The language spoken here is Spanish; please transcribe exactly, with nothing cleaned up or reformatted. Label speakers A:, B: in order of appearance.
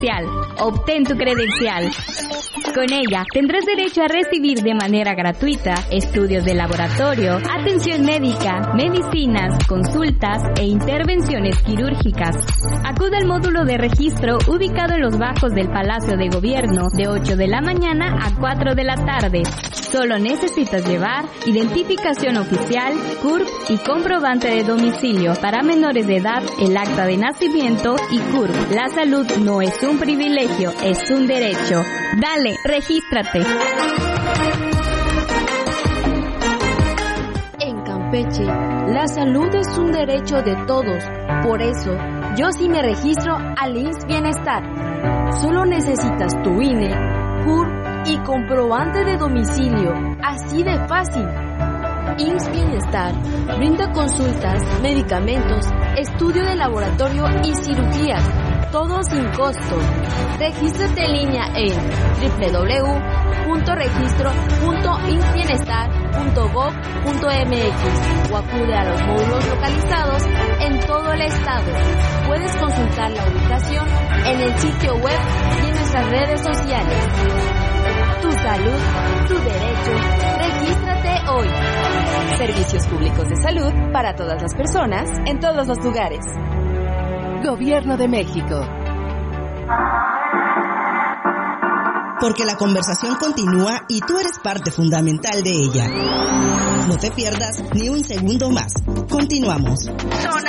A: Obtén tu credencial. Con ella tendrás derecho a recibir de manera gratuita estudios de laboratorio, atención médica, medicinas, consultas e intervenciones quirúrgicas. Acude al módulo de registro ubicado en los bajos del Palacio de Gobierno de ocho de la mañana a cuatro de la tarde. Solo necesitas llevar identificación oficial, C U R P y comprobante de domicilio. Para menores de edad, el acta de nacimiento y C U R P. La salud no es un privilegio, es un derecho. Dale, regístrate.
B: En Campeche, la salud es un derecho de todos. Por eso, yo sí me registro al I M S S Bienestar. Solo necesitas tu I N E, C U R P y comprobante de domicilio. Así de fácil. I M S S Bienestar brinda consultas, medicamentos, estudio de laboratorio y cirugías, todo sin costo. Regístrate en línea en doble u doble u doble u punto registro punto i m s s bienestar punto gov punto m x o acude a los módulos localizados en todo el estado. Puedes consultar la ubicación en el sitio web y en nuestras redes sociales. Tu salud, tu derecho. Regístrate hoy.
C: Servicios públicos de salud para todas las personas, en todos los lugares. Gobierno de México.
D: Porque la conversación continúa y tú eres parte fundamental de ella. No te pierdas ni un segundo más. Continuamos.
C: Zona